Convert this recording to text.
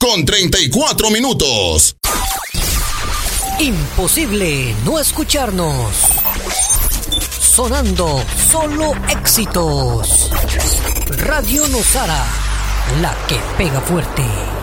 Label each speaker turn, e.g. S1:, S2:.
S1: con 34 minutos.
S2: Imposible no escucharnos. Sonando solo éxitos. Radio Nosara, la que pega fuerte.